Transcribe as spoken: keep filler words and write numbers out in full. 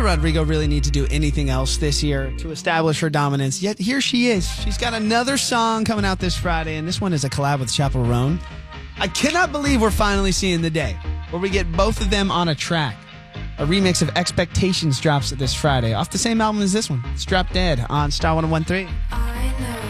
Rodrigo really need to do anything else this year to establish her dominance. Yet here she is. She's got another song coming out this Friday, and this one is a collab with Chappell Roan. I cannot believe we're finally seeing the day where we get both of them on a track. A remix of Expectations drops this Friday off the same album as this one. It's Drop Dead on Star one oh one three.